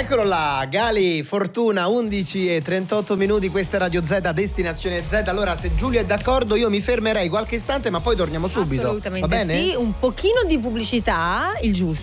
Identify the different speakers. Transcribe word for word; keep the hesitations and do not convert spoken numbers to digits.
Speaker 1: Eccolo là, Gali, Fortuna, undici e trentotto minuti, questa è Radio Z, Destinazione Z. Allora, se Giulia è d'accordo, io mi fermerei qualche istante, ma poi torniamo subito.
Speaker 2: Assolutamente
Speaker 1: va bene?
Speaker 2: sì, un pochino di pubblicità, il giusto.